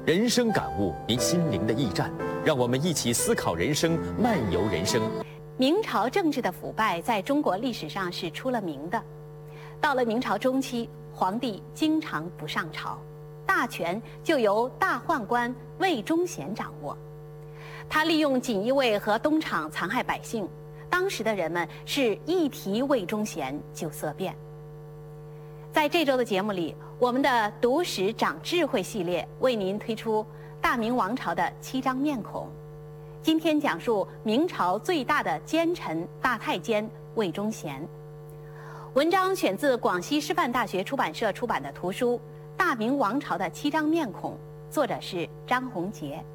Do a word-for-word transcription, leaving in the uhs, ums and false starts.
人生感悟，您心灵的驿站，让我们一起思考人生，漫游人生。 明朝政治的腐败在中国历史上是出了名的。到了明朝中期，皇帝经常不上朝，大权就由大宦官魏忠贤掌握。他利用锦衣卫和东厂残害百姓，当时的人们是一提魏忠贤就色变。在这周的节目里，我们的读史长智慧系列为您推出大明王朝的七张面孔。今天讲述明朝最大的奸臣大太监魏忠贤。文章选自广西师范大学出版社出版的图书《大明王朝的七张面孔》，作者是张宏杰。